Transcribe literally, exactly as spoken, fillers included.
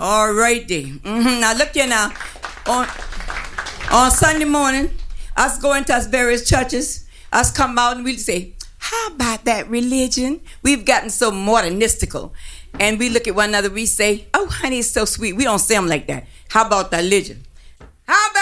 All righty. Mm-hmm. Now look here now. On on Sunday morning, us going to us various churches, us come out and we'll say, how about that religion? We've gotten so modernistical. And we look at one another, we say, oh, honey, it's so sweet. We don't say them like that. How about that religion? How about